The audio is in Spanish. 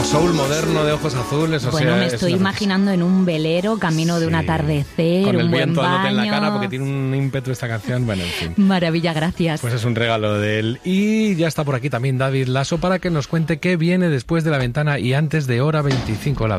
soul moderno de ojos azules. Bueno, me estoy imaginando en un velero, camino de un atardecer, con el un buen viento dándote en la baño. cara porque tiene un ímpetu esta canción. Bueno, en fin. Maravilla, gracias. Pues es un regalo de él. Y ya está por aquí también David Lasso para que nos cuente qué viene después de La Ventana y antes de Hora 25.